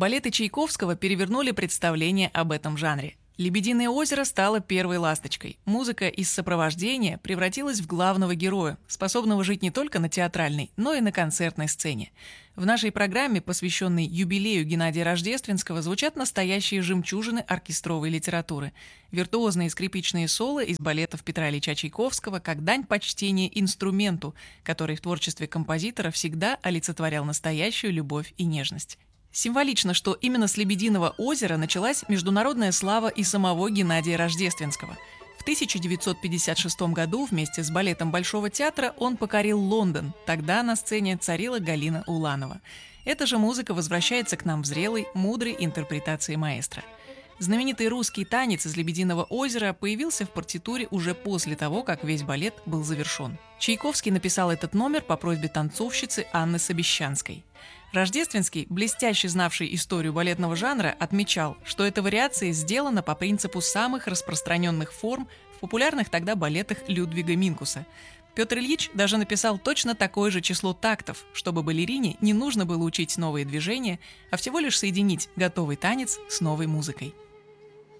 Балеты Чайковского перевернули представление об этом жанре. «Лебединое озеро» стало первой ласточкой. Музыка из сопровождения превратилась в главного героя, способного жить не только на театральной, но и на концертной сцене. В нашей программе, посвященной юбилею Геннадия Рождественского, звучат настоящие жемчужины оркестровой литературы. Виртуозные скрипичные соло из балетов Петра Ильича Чайковского как дань почтения инструменту, который в творчестве композитора всегда олицетворял настоящую любовь и нежность. Символично, что именно с «Лебединого озера» началась международная слава и самого Геннадия Рождественского. В 1956 году вместе с балетом Большого театра он покорил Лондон. Тогда на сцене царила Галина Уланова. Эта же музыка возвращается к нам в зрелой, мудрой интерпретации маэстро. Знаменитый русский танец из «Лебединого озера» появился в партитуре уже после того, как весь балет был завершен. Чайковский написал этот номер по просьбе танцовщицы Анны Собещанской. Рождественский, блестяще знавший историю балетного жанра, отмечал, что эта вариация сделана по принципу самых распространенных форм в популярных тогда балетах Людвига Минкуса. Петр Ильич даже написал точно такое же число тактов, чтобы балерине не нужно было учить новые движения, а всего лишь соединить готовый танец с новой музыкой.